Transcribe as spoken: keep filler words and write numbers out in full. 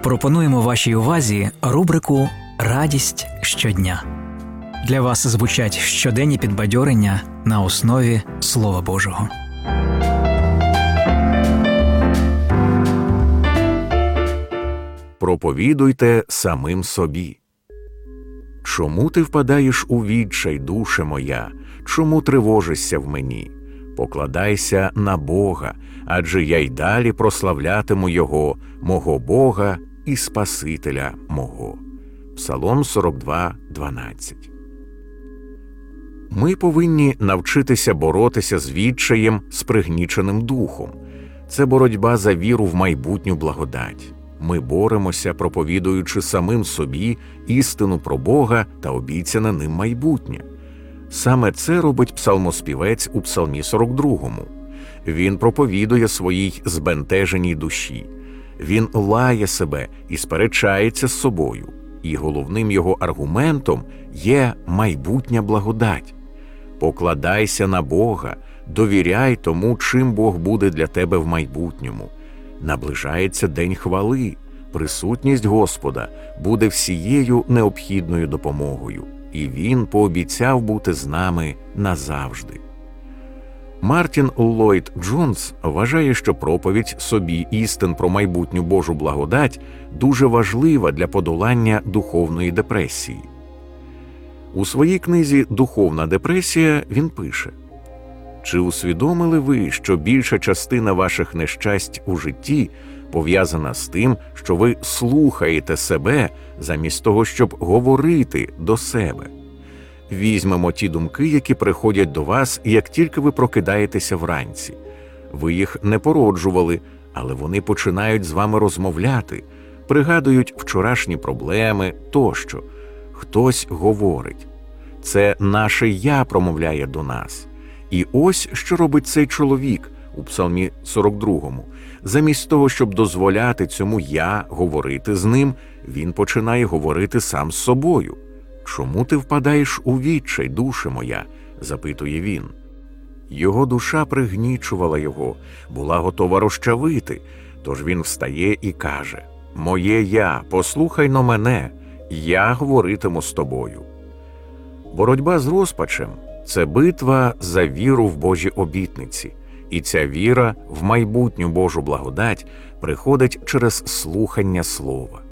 Пропонуємо вашій увазі рубрику «Радість щодня». Для вас звучать щоденні підбадьорення на основі Слова Божого. Проповідуйте самим собі. Чому ти впадаєш у відчай, душе моя? Чому тривожишся в мені? Покладайся на Бога, адже я й далі прославлятиму Його, мого Бога і Спасителя мого. Псалом сорок два, дванадцять. Ми повинні навчитися боротися з відчаєм, з пригніченим духом. Це боротьба за віру в майбутню благодать. Ми боремося, проповідуючи самим собі істину про Бога та обіцяне ним майбутнє. Саме це робить псалмоспівець у псалмі сорок другому. Він проповідує своїй збентеженій душі. Він лає себе і сперечається з собою. І головним його аргументом є майбутня благодать. Покладайся на Бога, довіряй тому, чим Бог буде для тебе в майбутньому. Наближається день хвали, присутність Господа буде всією необхідною допомогою, і Він пообіцяв бути з нами назавжди. Мартін Ллойд Джонс вважає, що проповідь собі істин про майбутню Божу благодать дуже важлива для подолання духовної депресії. У своїй книзі «Духовна депресія» він пише: «Чи усвідомили ви, що більша частина ваших нещасть у житті пов'язана з тим, що ви слухаєте себе замість того, щоб говорити до себе? Візьмемо ті думки, які приходять до вас, як тільки ви прокидаєтеся вранці. Ви їх не породжували, але вони починають з вами розмовляти, пригадують вчорашні проблеми тощо. Хтось говорить. Це наше «я» промовляє до нас. І ось, що робить цей чоловік у псалмі сорок другому. Замість того, щоб дозволяти цьому «я» говорити з ним, він починає говорити сам з собою. «Чому ти впадаєш у відчай, душе моя?» – запитує він. Його душа пригнічувала його, була готова розчавити, тож він встає і каже: «Моє «я», послухай-но мене, я говоритиму з тобою». Боротьба з розпачем – це битва за віру в Божі обітниці. І ця віра в майбутню Божу благодать приходить через слухання Слова.